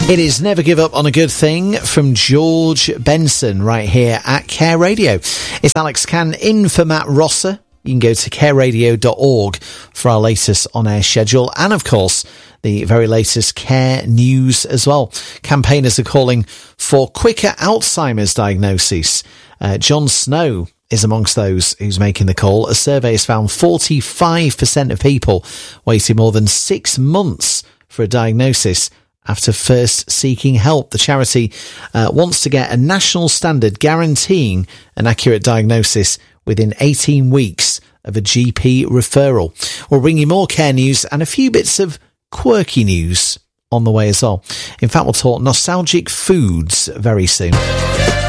It is Never Give Up on a Good Thing from George Benson right here at Care Radio. It's Alex Cann in for Matt Rosser. You can go to careradio.org for our latest on-air schedule and, of course, the very latest care news as well. Campaigners are calling for quicker Alzheimer's diagnosis. John Snow is amongst those who's making the call. A survey has found 45% of people waiting more than 6 months for a diagnosis after first seeking help. The charity wants to get a national standard guaranteeing an accurate diagnosis within 18 weeks of a GP referral. We'll bring you more care news and a few bits of quirky news on the way as well. In fact, we'll talk nostalgic foods very soon.